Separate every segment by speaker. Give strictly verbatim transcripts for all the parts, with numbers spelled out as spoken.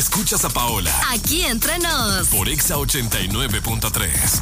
Speaker 1: Escuchas a Paola.
Speaker 2: Aquí entre nos.
Speaker 1: Por Exa ochenta y nueve punto tres.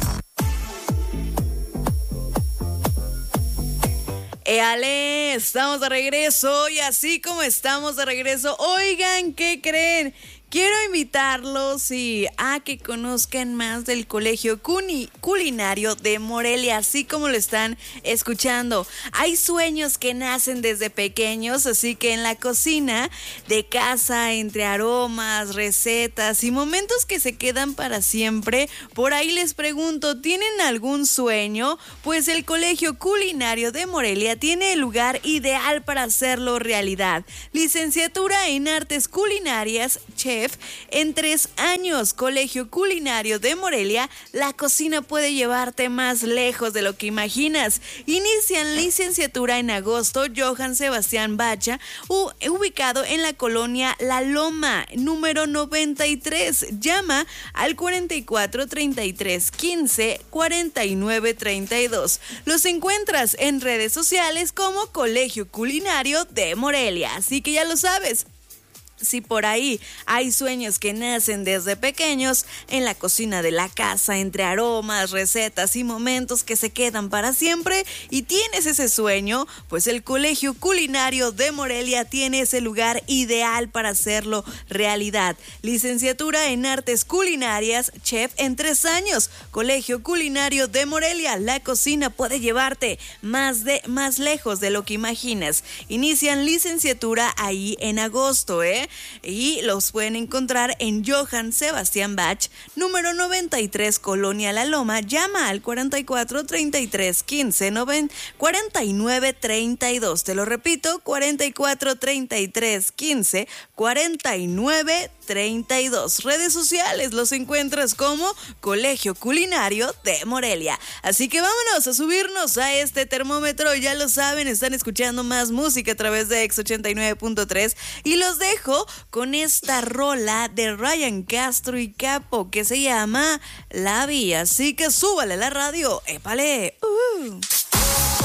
Speaker 3: ¡Éale! Estamos de regreso y así como estamos de regreso, oigan, ¿qué creen? Quiero invitarlos y a que conozcan más del Colegio Cuni- Culinario de Morelia, así como lo están escuchando. Hay sueños que nacen desde pequeños, así que en la cocina de casa, entre aromas, recetas y momentos que se quedan para siempre, por ahí les pregunto, ¿tienen algún sueño? Pues el Colegio Culinario de Morelia tiene el lugar ideal para hacerlo realidad. Licenciatura en Artes Culinarias, Chef, en tres años. Colegio Culinario de Morelia, la cocina puede llevarte más lejos de lo que imaginas. Inician licenciatura en agosto. Johann Sebastián Bacha, u- ubicado en la colonia La Loma, número noventa y tres. Llama al cuarenta y cuatro, treinta y tres, quince, cuarenta y nueve, treinta y dos. Los encuentras en redes sociales como Colegio Culinario de Morelia, así que ya lo sabes. Si por ahí hay sueños que nacen desde pequeños, en la cocina de la casa, entre aromas, recetas y momentos que se quedan para siempre, y tienes ese sueño, pues el Colegio Culinario de Morelia tiene ese lugar ideal para hacerlo realidad. Licenciatura en Artes Culinarias, Chef en tres años. Colegio Culinario de Morelia, la cocina puede llevarte más, de, más lejos de lo que imaginas. Inician licenciatura ahí en agosto, ¿eh? Y los pueden encontrar en Johann Sebastián Bach, número noventa y tres, Colonia La Loma. Llama al cuarenta y cuatro, treinta y tres, quince, cuarenta y nueve, treinta y dos. Te lo repito, cuarenta y cuatro, treinta y tres, quince, cuarenta y nueve, treinta y dos. Redes sociales los encuentras como Colegio Culinario de Morelia. Así que vámonos a subirnos a este termómetro. Ya lo saben, están escuchando más música a través de Exa ochenta y nueve punto tres y los dejo con esta rola de Ryan Castro y Capo que se llama La Vía. Así que súbale la radio. ¡Épale! Uh.